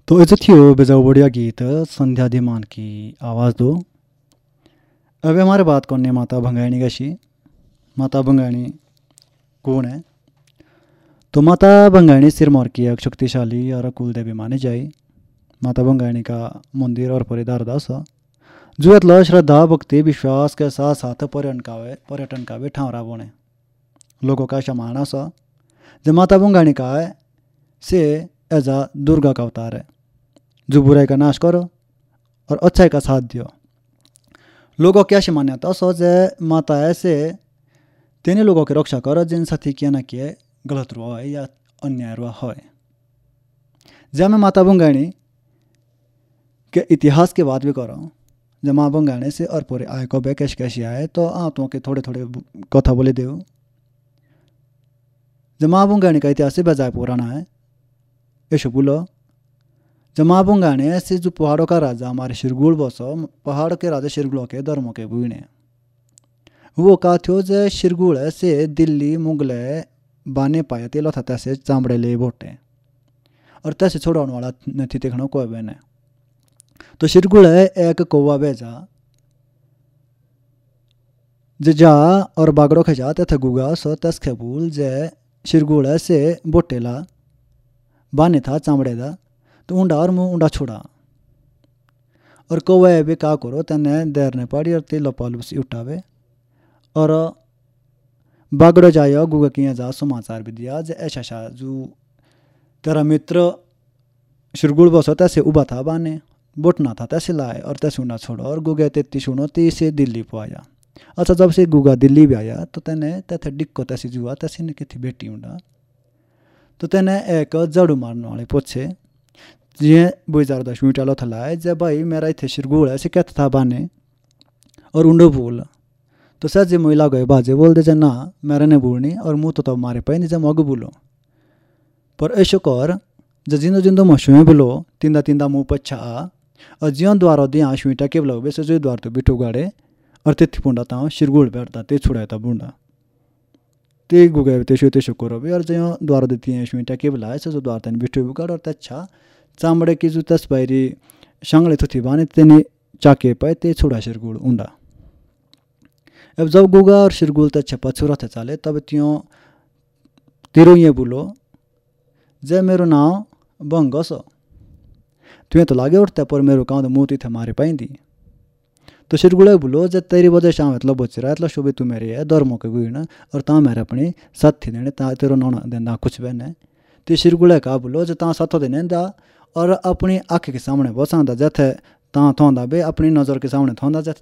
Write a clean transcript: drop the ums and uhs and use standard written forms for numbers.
तो ऐसे थियो बेजाऊ बढ़िया गीत संध्या धीमान की आवाज़ दो। अब हमारे बात करने माता भंगाणी कशी। माता भंगाणी कौन है? तो माता भंगाणी सिरमौर की एक शक्तिशाली और कुल देवी मानी जाए। माता भंगाणी का मंदिर और परिदार दास जो इतना श्रद्धा भक्ति विश्वास के साथ साथ पर्यटन का भी ठावरा बने लोगों का शमाना सा। जब माता भंगाणी का है से एजा दुर्गा का अवतार है जो बुराई का नाश करो और अच्छाई का साथ दियो। लोगों क्या से मान्यता सोच माता ऐसे तेने लोगों की रक्षा करो जिन साथी किया ना किए गलत रुआ है या अन्याय रुआ है। जब मैं माता भंगाणी के इतिहास की बात भी कर रहा हूँ, जब माँ भंगाणी से और पूरे आय को कैश कैसे आए तो आप के थोड़े थोड़े कथा बोले दे। जब माँ भंगाणी का इतिहास से बजाय पुराना है ऐसे बोलो। जब माँ भंगाणी ऐसे जो पहाड़ों का राजा हमारे शिरगुल बसो पहाड़ के राजा शिरगुलों के धर्मों के बुने वो का थो जे शिरगुल से दिल्ली मुगल बाने पाए तेलो था तैसे चामड़े ले बोटे और तैसे छोड़ाने वाला नहीं देखना कोई बने। तो शिरगुल एक कौवा भेजा जा और बागड़ों के जाते थे गुगा सो तस के भूल जे शिरगुल से बोटेला बाने था चामड़े दा तो ऊंडा और मुँह ऊंडा छोड़ा और कौवे भी का करो तेने देर ने पड़ी और तेलो पालू से उठावे और बागड़ो जायो गुगा किया जा समाचार भी दिया जे ऐसा शा जो तेरा मित्र शिरगुल बसो तैसे उबा था बाने बोटना था तैसे लाए और तैसे ऊंडा छोड़ा और गुगा तेती सुनो ती से दिल्ली को आया। अच्छा जब से गुगा दिल्ली भी आया तो तेने तैथे डिक्को तैसे जुआ तैसे ने किथी बेटी ऊंडा तो तेने एक जड़ू मारने वाले पूछे जी बुझार 10 मिनट आलो थला है जब भाई मेरा इतने शिरगुल है कहता था बाने और उंडो बोल तो सर जी महिला गए बाजे बोल दे ना मेरे ने बोलनी और मुँह तो मारे पाए नहीं जब मग बोलो पर ऐशो कर जिंदो जिंदो मशुए बोलो तिंदा तिंदा मुँह पच्छा आ और जियो द्वारा दिया शुटा के बोलो वैसे जो द्वार तो बिठो गाड़े और तेथी पुंडा था शिरगुल बैठता ते छुड़ाया था बुंडा ते गुगे तेशो तेशो करो भी और जो द्वारा देती हैं शुटा के बोला ऐसे जो द्वार तन बिठो बुगाड़ और अच्छा चामड़े की जो तस्बारी शंगले तो थी बाने तेने चाके पाए ते छोड़ा शिरगुल ऊंडा। अब जब गुगा और शिरगुल तक छपा छुरा थे चाले तब त्यों तेरो ये बोलो जय मेरो नाव बंगस तुम्हें तो लागे उठता पर मेरो गाँव तो मोती थे मारे पाई तो शिरगुल बोलो जब तेरी वजह शाम इतना बच रहा है शोभे तू मेरे है दर मौके गुई ना और ता मेरे अपनी साथी देने ता तेरो नौना देना कुछ बहने तो शिरगुल का बोलो जो ता साथों देने दा और अपनी आँख के सामने बसांदा जथे ता थोंदा बे अपनी नज़र के सामने थोंदा जथे